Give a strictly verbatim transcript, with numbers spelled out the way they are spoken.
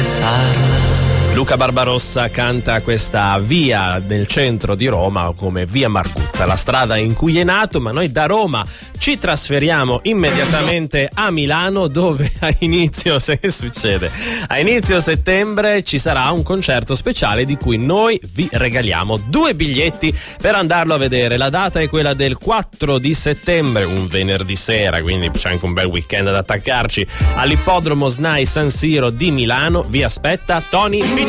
spezzarla. Luca Barbarossa canta questa via nel centro di Roma come via Margutta, la strada in cui è nato, ma noi da Roma ci trasferiamo immediatamente a Milano, dove a inizio, se succede, a inizio settembre ci sarà un concerto speciale di cui noi vi regaliamo due biglietti per andarlo a vedere. La data è quella del quattro di settembre, un venerdì sera, quindi c'è anche un bel weekend ad attaccarci all'ippodromo S N A I San Siro di Milano. Vi aspetta Tony